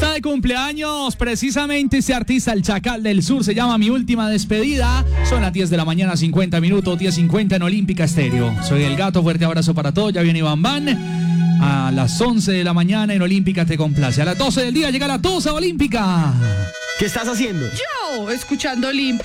Está de cumpleaños precisamente este artista, el Chacal del Sur, se llama Mi Última Despedida. Son las 10 de la mañana, 50 minutos, 10:50 en Olímpica Estéreo. Soy El Gato, fuerte abrazo para todos, ya viene Iván Van. A las 11 de la mañana en Olímpica te complace. A las 12 del día llega la Tusa Olímpica. ¿Qué estás haciendo? Yo, escuchando Olímpica.